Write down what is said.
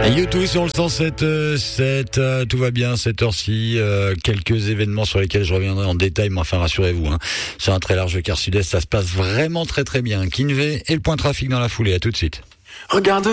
YouTube sur le 107.7, tout va bien cette heure-ci. Quelques événements sur lesquels je reviendrai en détail, mais enfin rassurez-vous, sur un très large quart sud-est, ça se passe vraiment très très bien. Kinvey et le point trafic dans la foulée, à tout de suite. Regarde